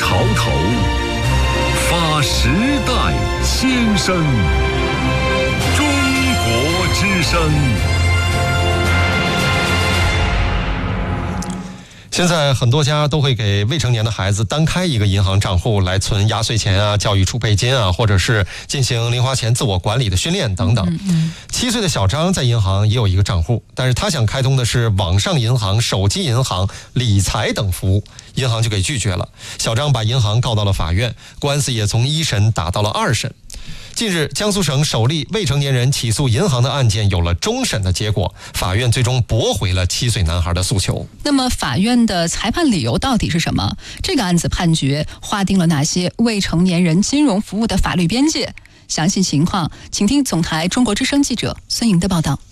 潮头，发时代先声。中国之声。 现在很多家都会给未成年的孩子单开一个银行账户来存压岁钱啊、教育储备金啊，或者是进行零花钱自我管理的训练等等。7岁的小张在银行也有一个账户，但是他想开通的是网上银行、手机银行、理财等服务，银行就给拒绝了。小张把银行告到了法院，官司也从1审打到了2审。近日，江苏省首例未成年人起诉银行的案件有了终审的结果，法院最终驳回了7岁男孩的诉求。 那么法院的裁判理由到底是什么？这个案子判决划定了哪些未成年人金融服务的法律边界？详细情况，请听总台中国之声记者孙莹的报道。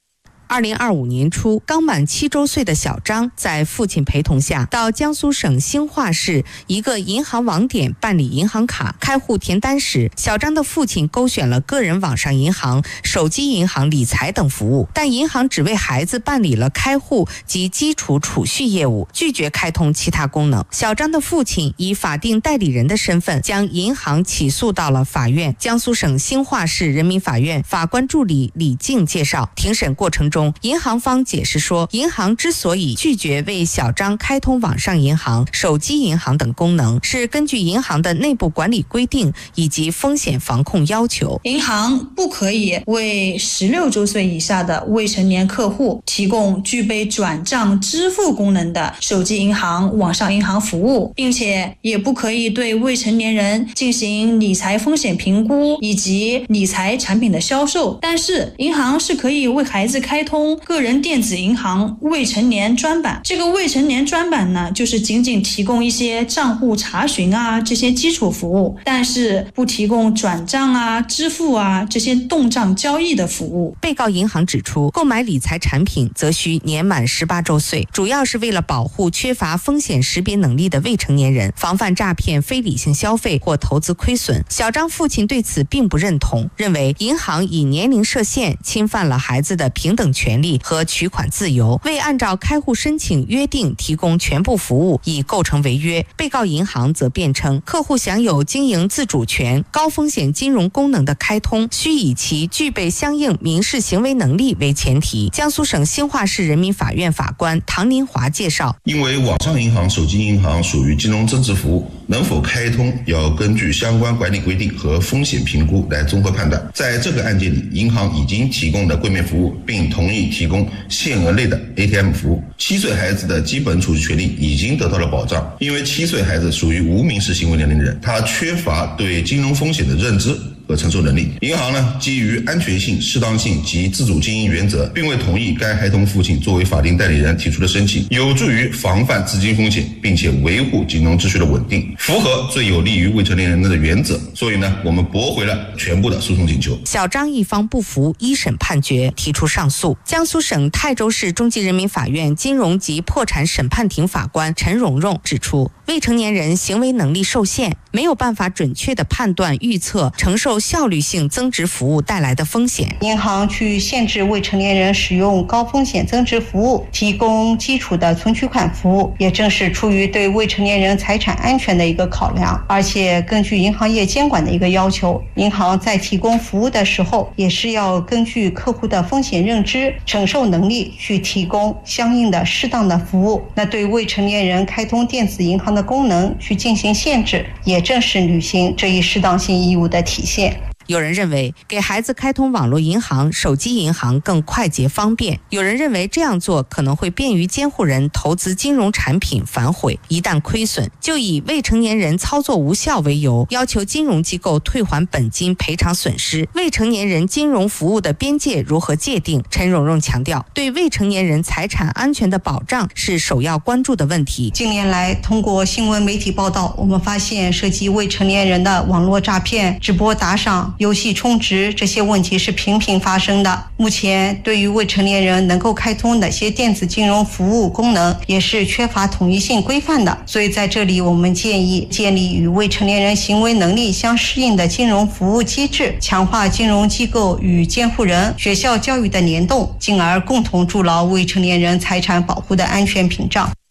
2025年初，刚满7周岁的小张在父亲陪同下到江苏省兴化市一个银行网点办理银行卡开户填单时，小张的父亲勾选了个人网上银行、手机银行、理财等服务，但银行只为孩子办理了开户及基础储蓄业务，拒绝开通其他功能。小张的父亲以法定代理人的身份将银行起诉到了法院。江苏省兴化市人民法院法官助理李静介绍，庭审过程中，银行方解释说，银行之所以拒绝为小张开通网上银行、手机银行等功能，是根据银行的内部管理规定以及风险防控要求。 银行不可以为16周岁以下的未成年客户提供具备转账支付功能的手机银行、网上银行服务，并且也不可以对未成年人进行理财风险评估以及理财产品的销售。但是银行是可以为孩子开通个人电子银行未成年专版。这个未成年专版呢，就是仅仅提供一些账户查询啊这些基础服务，但是不提供转账啊、支付啊这些动账交易的服务。 被告银行指出，购买理财产品则需年满18周岁，主要是为了保护缺乏风险识别能力的未成年人，防范诈骗、非理性消费或投资亏损。小张父亲对此并不认同，认为银行以年龄设限，侵犯了孩子的平等权利和取款自由，未按照开户申请约定提供全部服务，已构成违约。被告银行则辩称，客户享有经营自主权，高风险金融功能的开通需以其具备相应民事行为能力为前提。江苏省兴化市人民法院法官唐林华介绍， 因为网上银行、手机银行属于金融增值服务，能否开通要根据相关管理规定和风险评估来综合判断。在这个案件里，银行已经提供了柜面服务，并同意提供限额内的 ATM 服务。7岁孩子的基本储蓄权利已经得到了保障，因为7岁孩子属于无民事行为能力人，他缺乏对金融风险的认知和承受能力。银行呢，基于安全性、适当性及自主经营原则，并未同意该孩童父亲作为法定代理人提出的申请，有助于防范资金风险，并且维护金融秩序的稳定，符合最有利于未成年人的原则。所以呢，我们驳回了全部的诉讼请求。 小张一方不服1审判决，提出上诉。江苏省泰州市中级人民法院金融及破产审判庭法官陈蓉蓉指出，未成年人行为能力受限，没有办法准确地判断、预测承受效率性增值服务带来的风险。 银行去限制未成年人使用高风险增值服务，提供基础的存取款服务，也正是出于对未成年人财产安全的一个考量。而且根据银行业监管的一个要求，银行在提供服务的时候，也是要根据客户的风险认知、承受能力去提供相应的适当的服务。那对未成年人开通电子银行的功能去进行限制，也正是履行这一适当性义务的体现。 有人认为给孩子开通网络银行、手机银行更快捷方便，有人认为这样做可能会便于监护人投资金融产品反悔，一旦亏损就以未成年人操作无效为由，要求金融机构退还本金赔偿损失。未成年人金融服务的边界如何界定？陈蓉蓉强调，对未成年人财产安全的保障是首要关注的问题。 近年来，通过新闻媒体报道，我们发现涉及未成年人的网络诈骗、直播打赏、游戏充值这些问题是频频发生的。目前对于未成年人能够开通哪些电子金融服务功能，也是缺乏统一性规范的。所以在这里，我们建议建立与未成年人行为能力相适应的金融服务机制，强化金融机构与监护人、学校教育的联动，进而共同筑牢未成年人财产保护的安全屏障。